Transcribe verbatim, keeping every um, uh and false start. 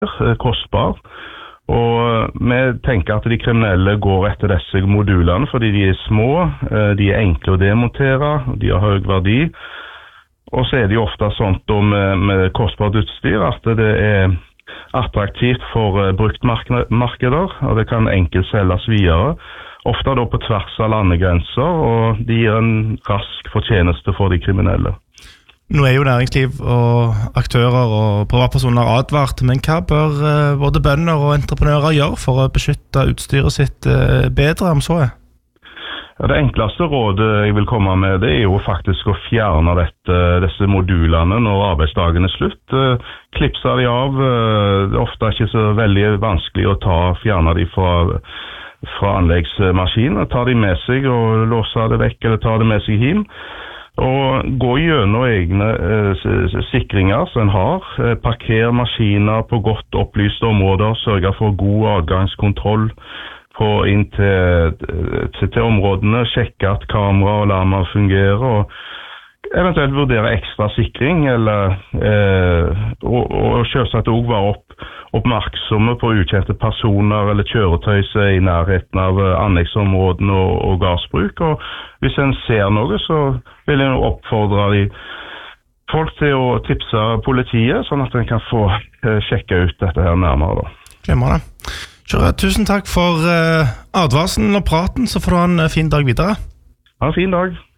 eh, kostbar. Og vi tenker at de kriminelle går etter disse modulene fordi de er små, eh, de er enkle å demontere, de har høy verdi. Og så er det jo ofte sånt da med, med kostbart utstyr at det er attraktivt for eh, bruktmarkeder, og det kan enkelt selges videre. Ofte da på tvers av landegrenser, og de gir en rask fortjeneste for de kriminelle. Nå er jo næringsliv og aktører og privatpersoner advart, men hva bør uh, både bønder og entreprenører gjøre for å beskytte utstyret sitt uh, bedre, om så er? Ja, det enkleste rådet jeg vil komme med, det er jo faktisk å fjerne dette, disse modulene når arbeidsdagen er slutt. Uh, klipse de av, uh, det er ofte ikke så veldig vanskelig å ta, fjerne de fra fra anleggsmaskinen, ta de med seg og låse det vekk eller ta det med seg hjem. Og gå gjennom egne eh, sikringer som en har, eh, parker maskiner på godt opplyste områder, sørge for god adgangskontroll på inn til, til, til områdene, sjekke at kamera og alarmer fungerer, og eventuelt vurdere ekstra sikring, eller, eh, og, og selvsagt også være opp oppmerksomme på ukjente personer eller kjøretøy som er i nærheten av anleggsområdene og, og gassbruk. Og hvis en ser noe, så vil jeg oppfordre de folk til å tipse politiet, sånn at en kan få eh, sjekke ut dette her nærmere. Da. Glemmer det. Kjøre, tusen takk for eh, advarselen og praten, så får du ha en fin dag videre. Ha en fin dag.